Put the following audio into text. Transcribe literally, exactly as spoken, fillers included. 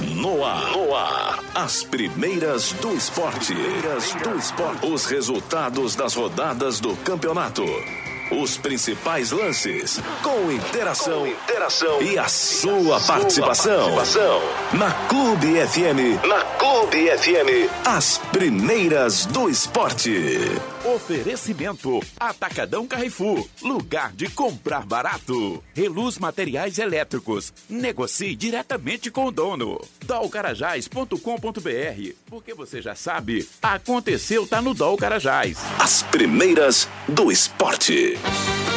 No ar. No ar. As primeiras do esporte. Primeiras do esporte. Os resultados das rodadas do campeonato. Os principais lances. Com interação. Com interação. E a sua, e a participação. sua participação. Na Clube F M. Na Clube F M. As primeiras do esporte. Oferecimento Atacadão Carrefour, lugar de comprar barato. Reluz Materiais Elétricos, negocie diretamente com o dono. dol carajás ponto com ponto b r, porque você já sabe, aconteceu tá no Dol Carajás. As primeiras do esporte.